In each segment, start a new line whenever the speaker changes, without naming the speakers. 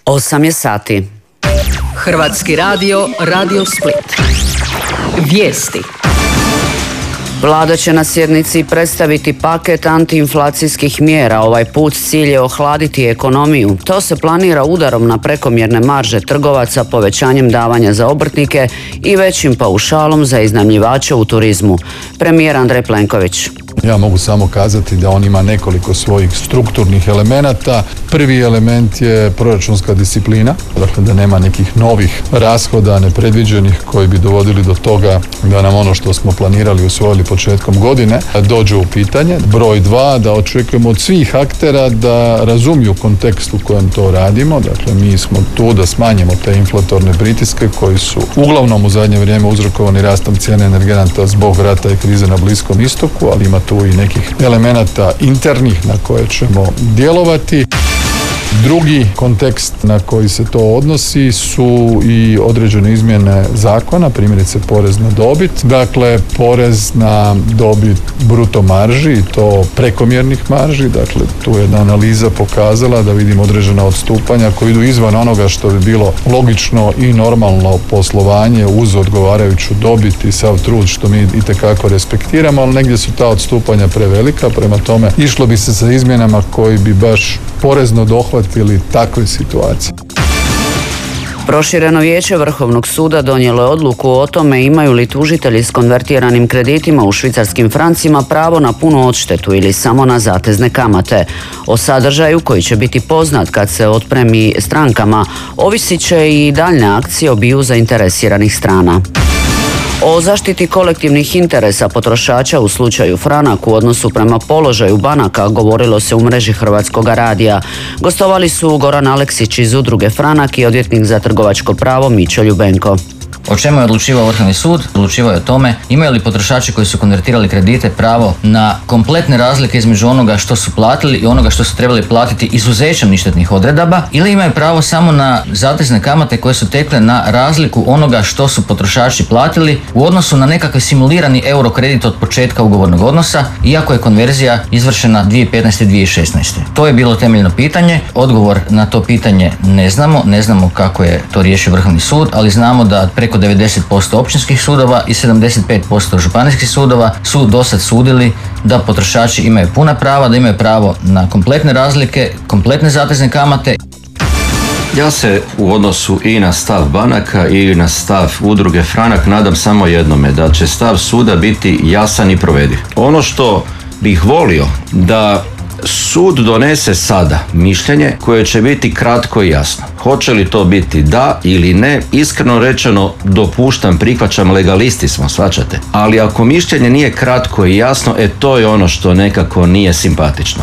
8 je sati.
Hrvatski radio, Radio Split. Vijesti.
Vlada će na sjednici predstaviti paket antiinflacijskih mjera. Ovaj put cilj je ohladiti ekonomiju. To se planira udarom na prekomjerne marže trgovaca, povećanjem davanja za obrtnike i većim paušalom za iznajmljivače u turizmu. Premijer Andrej Plenković.
Ja mogu samo kazati da on ima nekoliko svojih strukturnih elemenata. Prvi element je proračunska disciplina, dakle da nema nekih novih rashoda nepredviđenih koji bi dovodili do toga da nam ono što smo planirali usvojili početkom godine dođe u pitanje. Broj 2, da očekujemo od svih aktera da razumiju kontekst u kojem to radimo. Dakle, mi smo tu da smanjimo te inflatorne pritiske koji su uglavnom u zadnje vrijeme uzrokovani rastom cijene energenata zbog rata i krize na Bliskom istoku, ali ima tu i nekih elemenata internih na koje ćemo djelovati. Drugi kontekst na koji se to odnosi su i određene izmjene zakona, primjerice porez na dobit. Dakle, porez na dobit bruto marži i to prekomjernih marži. Dakle, tu je jedna analiza pokazala da vidimo određena odstupanja koji idu izvan onoga što bi bilo logično i normalno poslovanje uz odgovarajuću dobit i sav trud što mi itekako respektiramo, ali negdje su ta odstupanja prevelika. Prema tome, išlo bi se sa izmjenama koji bi baš porezno dohvatili takve situacije.
Prošireno vijeće Vrhovnog suda donijelo je odluku o tome imaju li tužitelji s konvertiranim kreditima u švicarskim francima pravo na punu odštetu ili samo na zatezne kamate. O sadržaju, koji će biti poznat kad se otpremi strankama, ovisit će i daljne akcije obiju zainteresiranih strana. O zaštiti kolektivnih interesa potrošača u slučaju Franak u odnosu prema položaju banaka govorilo se u mreži Hrvatskoga radija. Gostovali su Goran Aleksić iz udruge Franak i odvjetnik za trgovačko pravo Mićo Ljubenko.
O čemu je odlučivao Vrhovni sud? Odlučivao je o tome imaju li potrošači koji su konvertirali kredite pravo na kompletne razlike između onoga što su platili i onoga što su trebali platiti izuzećem ništetnih odredaba, ili imaju pravo samo na zatezne kamate koje su tekle na razliku onoga što su potrošači platili u odnosu na nekakav simulirani euro kredit od početka ugovornog odnosa, iako je konverzija izvršena 2015. i 2016. To je bilo temeljno pitanje. Odgovor na to pitanje ne znamo kako je to riješio Vrhovni sud, ali znamo da preko 90% općinskih sudova i 75% županijskih sudova su dosad sudili da potrošači imaju puna prava, da imaju pravo na kompletne razlike, kompletne zatezne kamate.
Ja se u odnosu i na stav banaka i na stav udruge Franak nadam samo jednome, da će stav suda biti jasan i provediv. Ono što bih volio da sud donese sada mišljenje koje će biti kratko i jasno. Hoće li to biti da ili ne, iskreno rečeno dopuštam, prihvaćam, legalisti smo, shvaćate. Ali ako mišljenje nije kratko i jasno, to je ono što nekako nije simpatično.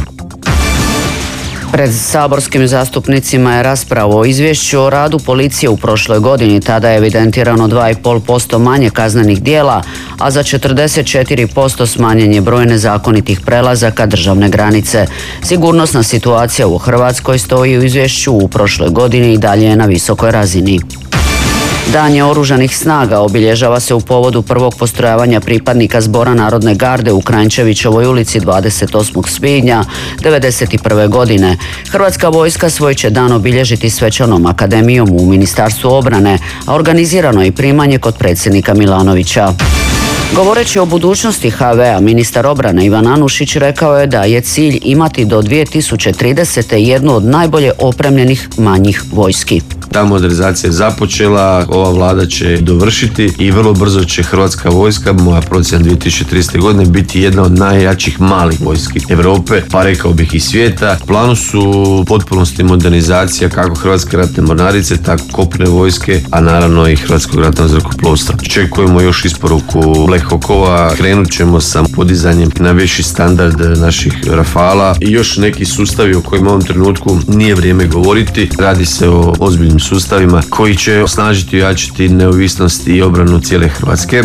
Pred saborskim zastupnicima je rasprava o izvješću o radu policije u prošloj godini. Tada je evidentirano 2,5% manje kaznenih djela, a za 44% smanjen je broj nezakonitih prelazaka državne granice. Sigurnosna situacija u Hrvatskoj stoji u izvješću u prošloj godini i dalje je na visokoj razini. Dan je oružanih snaga obilježava se u povodu prvog postrojavanja pripadnika Zbora Narodne garde u Kranjčevićevoj ulici 28. svibnja 1991. godine. Hrvatska vojska svoj će dan obilježiti svečanom akademijom u Ministarstvu obrane, a organizirano je i primanje kod predsjednika Milanovića. Govoreći o budućnosti HV-a, ministar obrane Ivan Anušić rekao je da je cilj imati do 2030. jednu od najbolje opremljenih manjih vojski.
Ta modernizacija je započela, ova vlada će dovršiti i vrlo brzo će Hrvatska vojska, moja procjena 2030. godine, biti jedna od najjačih malih vojski Europe, pa rekao bih i svijeta. U planu su u potpunosti modernizacija kako Hrvatske ratne mornarice, tako kopnene vojske, a naravno i Hrvatskog ratnog zrakoplovstva. Očekujemo još isporuku Black Hawkova, krenut ćemo sa podizanjem na viši standard naših Rafala i još neki sustavi o kojima u ovom trenutku nije vrijeme govoriti. Radi se o ozbiljnim sustavima koji će osnažiti i ojačati neovisnost i obranu cijele Hrvatske.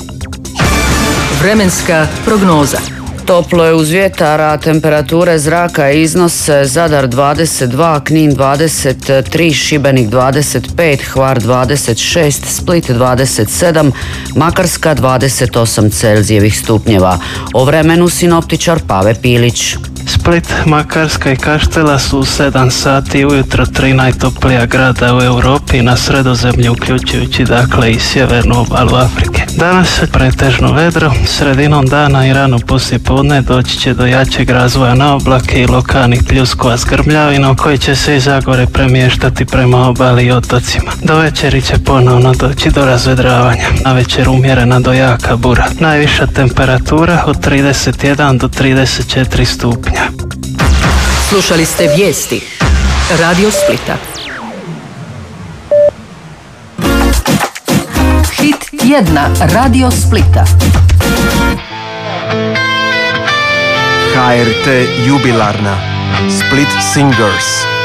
Vremenska prognoza.
Toplo je uz vjetar, a temperature zraka iznose Zadar 22, Knin 23, Šibenik 25, Hvar 26, Split 27, Makarska 28 Celzijevih stupnjeva. O vremenu sinoptičar Pave Pilić.
Split, Makarska i Kaštela su u 7 sati ujutro 3 najtoplija grada u Europi na Sredozemlju, uključujući dakle i sjevernu obalu Afrike. Danas je pretežno vedro, sredinom dana i rano poslijepodne doći će do jačeg razvoja na oblake i lokalnih pljuskova s grmljavinom koji će se iz Zagore premještati prema obali i otocima. Do večeri će ponovno doći do razvedravanja. Na večer umjerena do jaka bura. Najviša temperatura od 31 do 34 stupnja.
Slušali ste vijesti Radio Splita. Hit tjedna Radio Splita.
HRT jubilarna Split Singers.